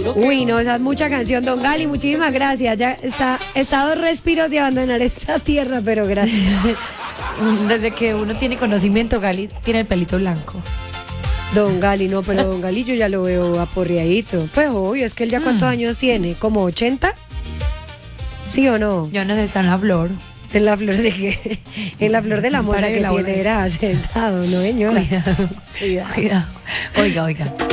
Uy, no, esa es mucha canción, don Gali, muchísimas gracias. Ya está a 2 respiros de abandonar esta tierra, pero gracias. Desde que uno tiene conocimiento, Gali tiene el pelito blanco. Don Gali, no, pero don Gali yo ya lo veo aporreadito. Pues obvio, es que él ya cuántos años tiene, ¿como 80? ¿Sí o no? Yo no sé, está en la flor. En la flor de qué? En la flor de la moza que tiene, era sentado, ¿no, señora? Cuidado. Oiga.